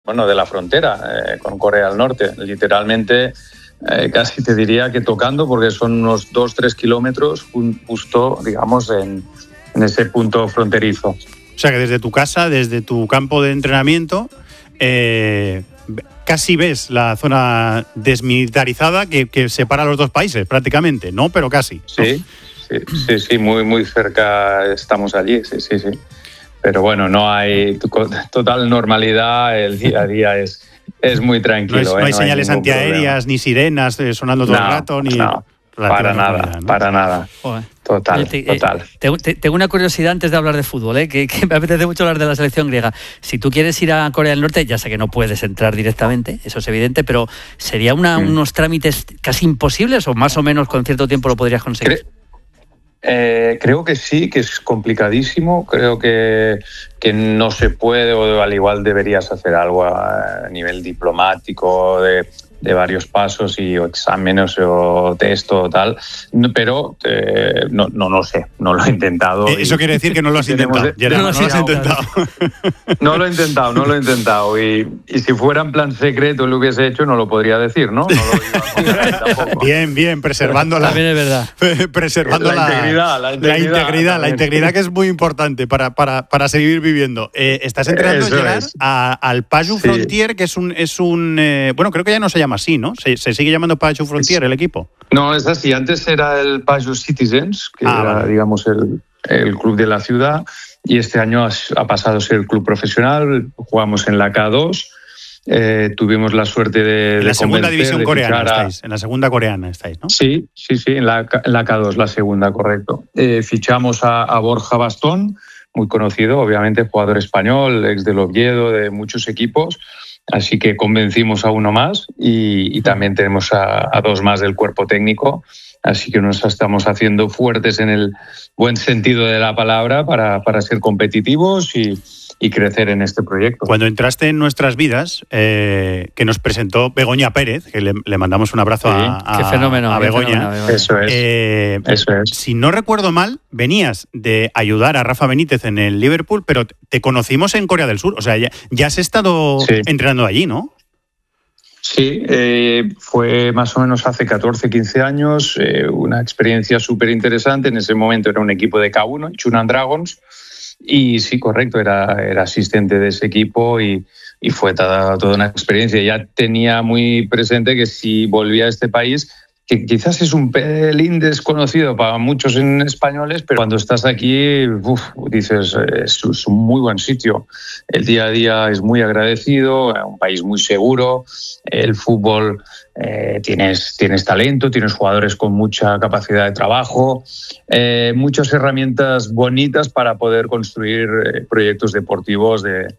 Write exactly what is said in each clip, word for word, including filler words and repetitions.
bueno, de la frontera eh, con Corea del Norte, literalmente eh, casi te diría que tocando, porque son unos dos, tres kilómetros justo, digamos, en, en ese punto fronterizo. O sea que desde tu casa, desde tu campo de entrenamiento, eh, casi ves la zona desmilitarizada que, que separa los dos países, prácticamente, ¿no? Pero casi, ¿no? Sí, sí, sí, sí, muy, muy cerca estamos allí, sí, sí, sí. Pero bueno, no hay total normalidad, el día a día es, es muy tranquilo. No, es, no ¿eh? hay no señales hay antiaéreas, problema. ni sirenas eh, sonando todo no, el rato, ni... No, para nada, ¿no? para nada. Joder. Total, te, total. Te, te, tengo una curiosidad antes de hablar de fútbol, ¿eh? que, que me apetece mucho hablar de la selección griega. Si tú quieres ir a Corea del Norte, ya sé que no puedes entrar directamente, eso es evidente, pero ¿sería una, mm. unos trámites casi imposibles o más o menos con cierto tiempo lo podrías conseguir? Cre- Eh, creo que sí, que es complicadísimo. Creo que, que no se puede, o al igual deberías hacer algo a nivel diplomático, de, de varios pasos y o exámenes o test o tal. Pero eh, no, no lo sé, no lo he intentado. Eh, eso y, quiere decir que no lo has intentado. De, no, no, no lo has intentado. No lo he intentado, no lo he intentado. Y, y si fuera en plan secreto lo hubiese hecho, no lo podría decir, ¿no? No lo iba a tampoco. Bien, bien, preservando la, también es verdad. preservando la, la, integridad, la integridad, la integridad, la integridad que es muy importante para, para, para seguir viviendo. Eh, estás entrenando, Gerard, a, al Paju sí. Frontier, que es un, es un eh, bueno, creo que ya no se llama así, ¿no? Se, se sigue llamando Paju Frontier, es, el equipo. No, es así. Antes era el Paju Citizens, que ah, era, vale. digamos, el, el club de la ciudad, y este año ha, ha pasado a ser el club profesional. Jugamos en la K dos. Eh, tuvimos la suerte de en la de segunda división coreana a... estáis, en la segunda coreana estáis, ¿no? Sí, sí, sí, en la, en la K dos, la segunda, correcto. Eh, fichamos a, a Borja Bastón, muy conocido, obviamente, jugador español, ex del Oviedo, de muchos equipos, así que convencimos a uno más y, y también tenemos a, a dos más del cuerpo técnico, así que nos estamos haciendo fuertes en el buen sentido de la palabra para, para ser competitivos y y crecer en este proyecto. Cuando entraste en nuestras vidas, eh, que nos presentó Begoña Pérez, que le, le mandamos un abrazo sí. a, a, qué fenómeno, a Begoña. Qué fenómeno, Begoña. Eso es. Eh, Eso es. Si no recuerdo mal, venías de ayudar a Rafa Benítez en el Liverpool, pero te conocimos en Corea del Sur. O sea, ya, ya has estado sí. entrenando allí, ¿no? Sí, eh, fue más o menos hace catorce, quince años, eh, una experiencia súper interesante. En ese momento era un equipo de K uno, Chunan Dragons. Y sí, correcto, era, era asistente de ese equipo y, y fue toda, toda una experiencia. Ya tenía muy presente que si volvía a este país, que quizás es un pelín desconocido para muchos en españoles, pero cuando estás aquí, uf, dices, es, es un muy buen sitio. El día a día es muy agradecido, un país muy seguro, el fútbol... Eh, tienes, tienes talento, tienes jugadores con mucha capacidad de trabajo, eh, muchas herramientas bonitas para poder construir eh, proyectos deportivos de,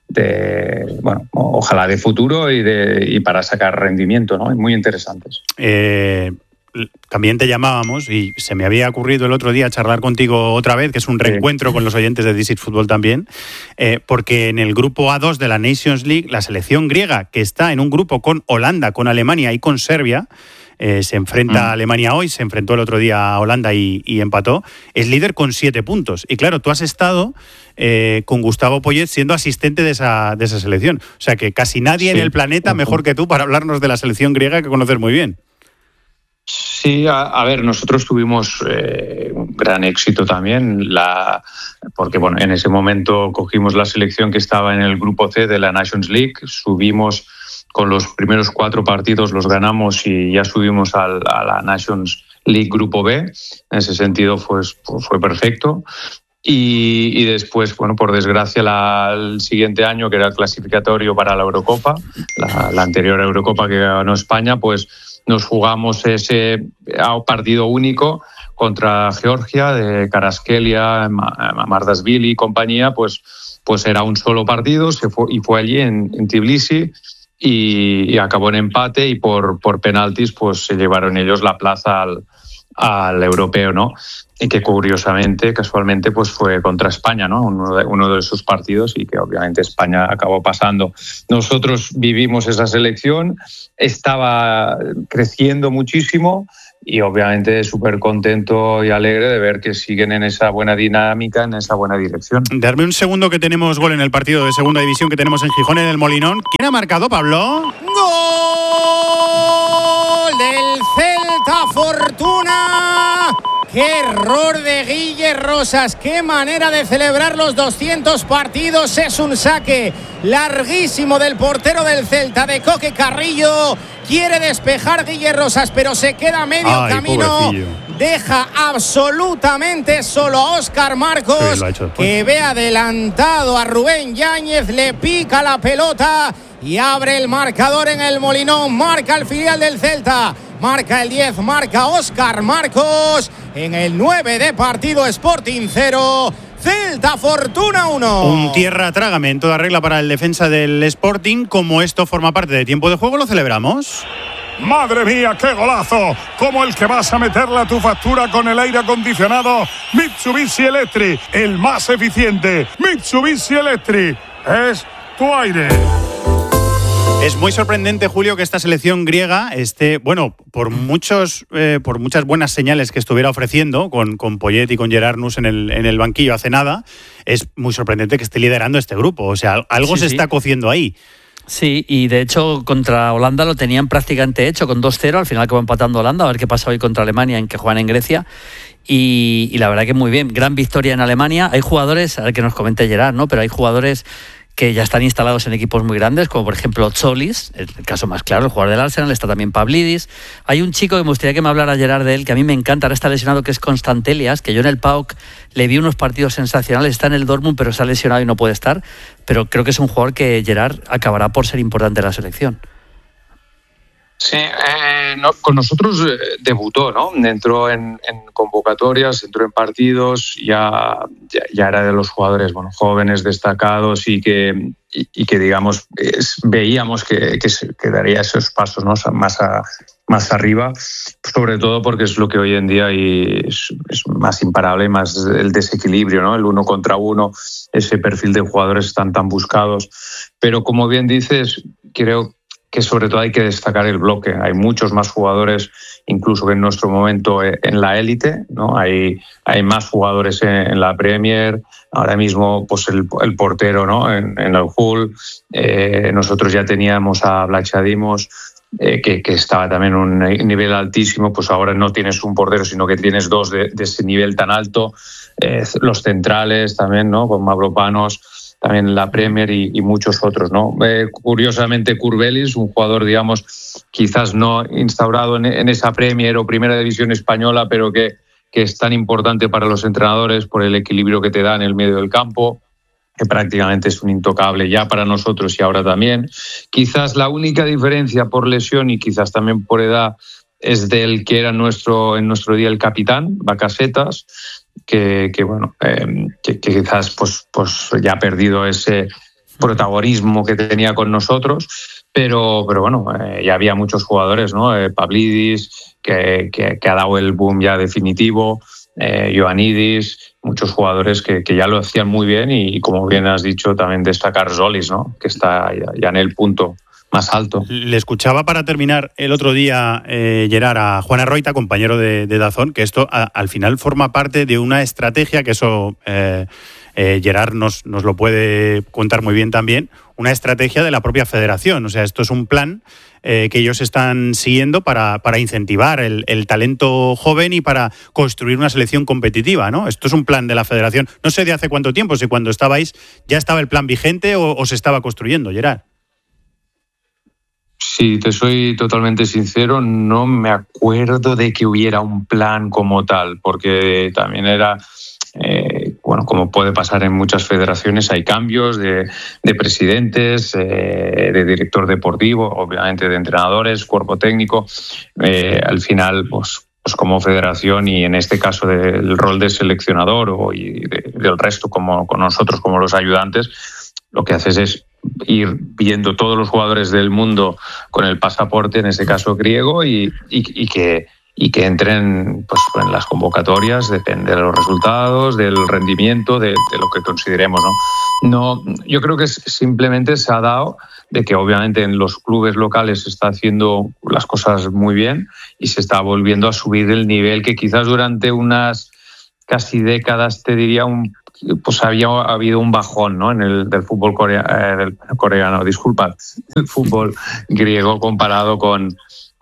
de, bueno, ojalá de futuro y, de, y para sacar rendimiento, ¿no? Muy interesantes. Eh... También te llamábamos y se me había ocurrido el otro día charlar contigo otra vez, que es un reencuentro sí. con los oyentes de This is Football también, eh, porque en el grupo A dos de la Nations League, la selección griega, que está en un grupo con Holanda, con Alemania y con Serbia, eh, se enfrenta mm. a Alemania hoy, se enfrentó el otro día a Holanda y, y empató, es líder con siete puntos. Y claro, tú has estado eh, con Gustavo Poyet siendo asistente de esa, de esa selección. O sea que casi nadie sí. en el planeta mejor que tú para hablarnos de la selección griega que conoces muy bien. Sí, a, a ver, nosotros tuvimos eh, un gran éxito también, la, porque bueno, en ese momento cogimos la selección que estaba en el grupo C de la Nations League, subimos con los primeros cuatro partidos, los ganamos y ya subimos al, a la Nations League grupo B, en ese sentido fue, fue perfecto. Y, y después, bueno, por desgracia, la, el siguiente año, que era el clasificatorio para la Eurocopa, la, la anterior Eurocopa que ganó España, pues nos jugamos ese partido único contra Georgia, de Karaskelia, Mardashvili y compañía, pues, pues era un solo partido se fue, y fue allí en, en Tbilisi y, y acabó en empate y por, por penaltis pues se llevaron ellos la plaza al, al europeo, ¿no? Y que curiosamente, casualmente, pues fue contra España, ¿no? Uno de, uno de sus partidos y que obviamente España acabó pasando. Nosotros vivimos esa selección, estaba creciendo muchísimo y obviamente súper contento y alegre de ver que siguen en esa buena dinámica, en esa buena dirección. Darme un segundo que tenemos gol en el partido de segunda división que tenemos en Gijón, en el Molinón. ¿Quién ha marcado, Pablo? ¡Gol del Celta Fortuna! ¡Qué error de Guille Rosas! ¡Qué manera de celebrar los doscientos partidos! Es un saque larguísimo del portero del Celta, de Coque Carrillo. Quiere despejar Guille Rosas, pero se queda a medio Ay, camino. Pobrecillo. Deja absolutamente solo a Óscar Marcos, que ve adelantado a Rubén Yáñez, le pica la pelota y abre el marcador en el Molinón. Marca el filial del Celta, marca el diez, marca Óscar Marcos. En el nueve de partido, Sporting cero, Celta Fortuna uno. Un tierra trágame en toda regla para el defensa del Sporting. Como esto forma parte de tiempo de juego, lo celebramos. ¡Madre mía, qué golazo! Como el que vas a meterle a tu factura con el aire acondicionado Mitsubishi Electric, el más eficiente. Mitsubishi Electric es tu aire. Es muy sorprendente, Julio, que esta selección griega esté, bueno, por muchos, eh, por muchas buenas señales que estuviera ofreciendo, con, con Poyet y con Gerardus en el, en el banquillo hace nada, es muy sorprendente que esté liderando este grupo. O sea, algo sí, se sí. está cociendo ahí. Sí, y de hecho contra Holanda lo tenían prácticamente hecho con dos cero, al final acabó empatando Holanda, a ver qué pasa hoy contra Alemania, en que juegan en Grecia, y, y la verdad que muy bien, gran victoria en Alemania. Hay jugadores, a ver que nos comente Gerard, ¿no? Pero hay jugadores que ya están instalados en equipos muy grandes, como por ejemplo Tzolis, el caso más claro, el jugador del Arsenal, está también Pavlidis. Hay un chico que me gustaría que me hablara Gerard de él, que a mí me encanta, ahora está lesionado, que es Constantelias, que yo en el P A O K le vi unos partidos sensacionales, está en el Dortmund, pero se ha lesionado y no puede estar, pero creo que es un jugador que Gerard acabará por ser importante en la selección. Sí, eh, no, con nosotros eh, debutó, ¿no? Entró en, en convocatorias, entró en partidos, ya, ya, ya era de los jugadores, bueno, jóvenes, destacados y que, y, y que digamos, es, veíamos que, que, se, que daría esos pasos, ¿no? Más, a, más arriba, sobre todo porque es lo que hoy en día y es, es más imparable, más el desequilibrio, ¿no? El uno contra uno, ese perfil de jugadores están tan buscados. Pero como bien dices, creo que sobre todo hay que destacar el bloque. Hay muchos más jugadores, incluso que en nuestro momento en la élite, ¿no? Hay, hay más jugadores en, en la Premier. Ahora mismo, pues el, el portero, ¿no? En, en el Hull. Eh, nosotros ya teníamos a Blachadimos, eh, que, que estaba también en un nivel altísimo. Pues ahora no tienes un portero, sino que tienes dos de, de ese nivel tan alto. Eh, los centrales también, ¿no? Con Mavropanos, también la Premier y, y muchos otros, ¿no? Eh, curiosamente, Curbelis, un jugador, digamos, quizás no instaurado en, en esa Premier o Primera División española, pero que, que es tan importante para los entrenadores por el equilibrio que te da en el medio del campo, que prácticamente es un intocable ya para nosotros y ahora también. Quizás la única diferencia por lesión y quizás también por edad es del que era nuestro, en nuestro día el capitán, Bacasetas, que, que bueno, eh, que, que quizás pues, pues ya ha perdido ese protagonismo que tenía con nosotros, pero, pero bueno, eh, ya había muchos jugadores, ¿no? Eh, Pavlidis, que, que, que ha dado el boom ya definitivo, eh, Ioannidis, muchos jugadores que, que ya lo hacían muy bien y, como bien has dicho, también destacar Zolis, ¿no? Que está ya, ya en el punto más alto. Le escuchaba para terminar el otro día, eh, Gerard, a Juan Arroita, compañero de, de Dazón, que esto a, al final forma parte de una estrategia, que eso eh, eh, Gerard nos, nos lo puede contar muy bien también, una estrategia de la propia federación. O sea, esto es un plan eh, que ellos están siguiendo para, para incentivar el, el talento joven y para construir una selección competitiva, ¿no? Esto es un plan de la federación. No sé de hace cuánto tiempo, si cuando estabais ya estaba el plan vigente o, o se estaba construyendo, Gerard. Si te soy totalmente sincero, no me acuerdo de que hubiera un plan como tal, porque también era, eh, bueno, como puede pasar en muchas federaciones, hay cambios de, de presidentes, eh, de director deportivo, obviamente de entrenadores, cuerpo técnico. Eh, al final, pues, pues como federación y en este caso del rol de seleccionador o y de, del resto, como con nosotros como los ayudantes, lo que haces es ir viendo todos los jugadores del mundo con el pasaporte, en ese caso griego, y, y, y, que, y que entren pues en las convocatorias, depende de los resultados, del rendimiento, de, de lo que consideremos, ¿no? No, yo creo que simplemente se ha dado de que obviamente en los clubes locales se está haciendo las cosas muy bien y se está volviendo a subir el nivel que quizás durante unas casi décadas, te diría, un, pues había habido un bajón, ¿no? En el del fútbol corea, eh, del coreano, disculpad, el fútbol griego comparado con,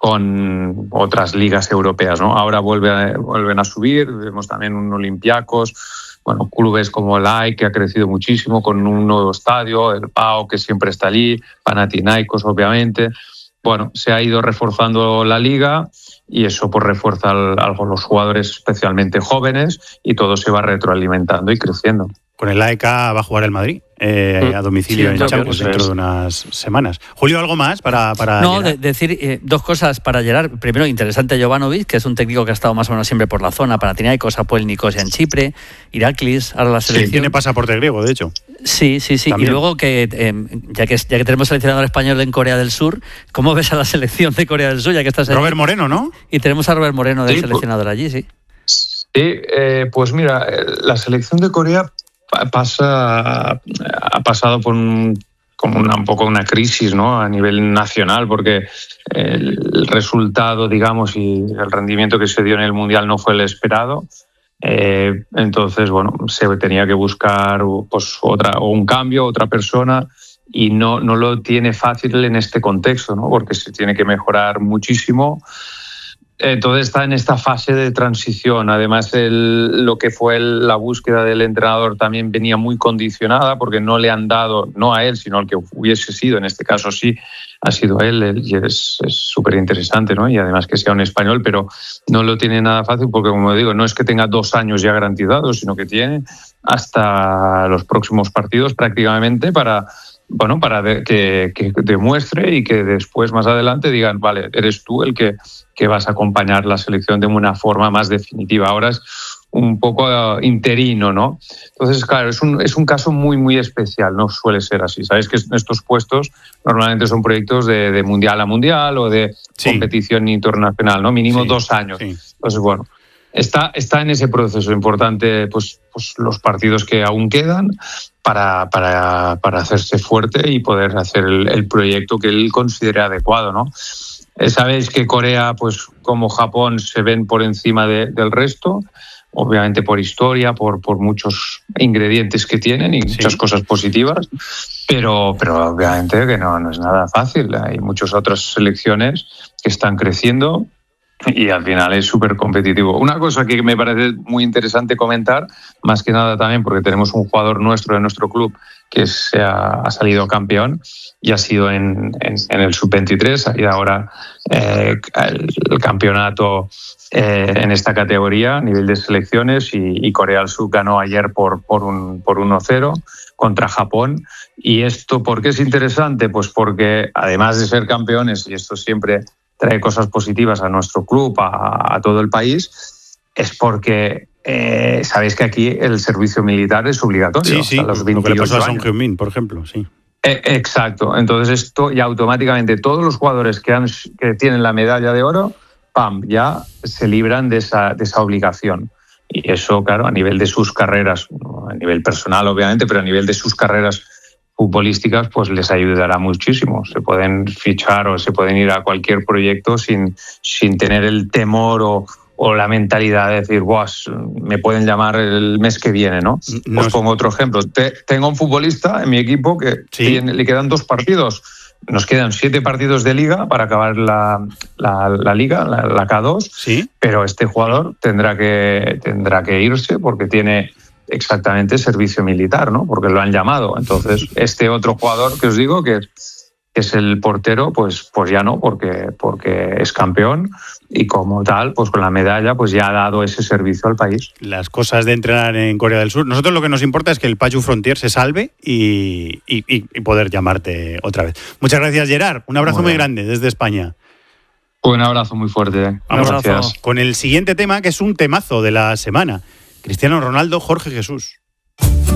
con otras ligas europeas, ¿no? Ahora vuelve a, vuelven a subir, vemos también un Olympiacos, bueno, clubes como el A I, que ha crecido muchísimo con un nuevo estadio, el P A O, que siempre está allí, Panathinaikos, obviamente. Bueno, se ha ido reforzando la liga y eso pues refuerza al, a los jugadores especialmente jóvenes y todo se va retroalimentando y creciendo. Con el A E K va a jugar el Madrid eh, a domicilio sí, en Champions dentro de unas semanas. Julio, ¿algo más para, para No, de, decir eh, dos cosas para Gerard. Primero, interesante Jovanovic, que es un técnico que ha estado más o menos siempre por la zona, Panathinaikos, Apoel Nicosia en Chipre, Iraklis, ahora la selección. Sí, tiene pasaporte griego, de hecho. Sí, sí, sí. También. Y luego, que, eh, ya que ya que tenemos seleccionador español en Corea del Sur, ¿cómo ves a la selección de Corea del Sur? Ya que estás Robert allí? Moreno, ¿no? Y tenemos a Robert Moreno de sí, seleccionador pues, allí, sí. Sí, eh, pues mira, la selección de Corea pasa ha pasado por un, como una, un poco una crisis, ¿no? A nivel nacional, porque el resultado, digamos, y el rendimiento que se dio en el Mundial no fue el esperado. Eh, entonces, bueno, se tenía que buscar pues otra o un cambio, otra persona, y no, no lo tiene fácil en este contexto, ¿no? Porque se tiene que mejorar muchísimo. Entonces está en esta fase de transición. Además, el, lo que fue el, la búsqueda del entrenador también venía muy condicionada porque no le han dado, no a él, sino al que hubiese sido, en este caso sí, ha sido él, él y es súper interesante, ¿no? Y además que sea un español, pero no lo tiene nada fácil porque, como digo, no es que tenga dos años ya garantizados, sino que tiene hasta los próximos partidos prácticamente para... Bueno, para de, que, que demuestre y que después, más adelante, digan, vale, eres tú el que, que vas a acompañar la selección de una forma más definitiva. Ahora es un poco uh, interino, ¿no? Entonces, claro, es un, es un caso muy, muy especial, no suele ser así. Sabéis que estos puestos normalmente son proyectos de, de mundial a mundial o de sí. competición internacional, ¿no? Mínimo sí, dos años. Sí. Entonces, bueno, está, está en ese proceso importante, pues, pues los partidos que aún quedan, Para, para, para hacerse fuerte y poder hacer el, el proyecto que él considere adecuado, ¿no? Eh, sabéis que Corea, pues como Japón, se ven por encima de, del resto, obviamente por historia, por, por muchos ingredientes que tienen y sí. muchas cosas positivas, pero, pero obviamente que no, no es nada fácil. Hay muchas otras selecciones que están creciendo y al final es súper competitivo. Una cosa que me parece muy interesante comentar, más que nada también porque tenemos un jugador nuestro de nuestro club que se ha, ha salido campeón y ha sido en, en, en el sub veintitrés y ahora eh, el, el campeonato eh, en esta categoría a nivel de selecciones y, y Corea del Sur ganó ayer por, por, un, por uno cero contra Japón. Y esto, ¿por qué es interesante? Pues porque además de ser campeones, y esto siempre trae cosas positivas a nuestro club, a, a todo el país, es porque eh, sabéis que aquí el servicio militar es obligatorio. Sí, sí, los lo que le pasó a Son Heung-min, por ejemplo, sí. Eh, exacto, entonces esto ya automáticamente todos los jugadores que, han, que tienen la medalla de oro, pam, ya se libran de esa, de esa obligación. Y eso, claro, a nivel de sus carreras, a nivel personal obviamente, pero a nivel de sus carreras futbolísticas, pues les ayudará muchísimo. Se pueden fichar o se pueden ir a cualquier proyecto sin, sin tener el temor o, o la mentalidad de decir, guas, me pueden llamar el mes que viene, ¿no? no Os pongo otro ejemplo. Te, tengo un futbolista en mi equipo que sí. tiene, le quedan dos partidos. Nos quedan siete partidos de liga para acabar la, la, la liga, la, la K dos, ¿sí? Pero este jugador tendrá que, tendrá que irse porque tiene exactamente servicio militar, ¿no? Porque lo han llamado. Entonces, este otro jugador que os digo, que, que es el portero, pues, pues ya no, porque, porque es campeón y como tal, pues con la medalla, pues ya ha dado ese servicio al país. Las cosas de entrenar en Corea del Sur. Nosotros lo que nos importa es que el Paju Frontier se salve y, y, y poder llamarte otra vez. Muchas gracias, Gerard. Un abrazo muy, muy grande desde España. Un abrazo muy fuerte. Vamos gracias. Con el siguiente tema, que es un temazo de la semana. Cristiano Ronaldo, Jorge Jesús.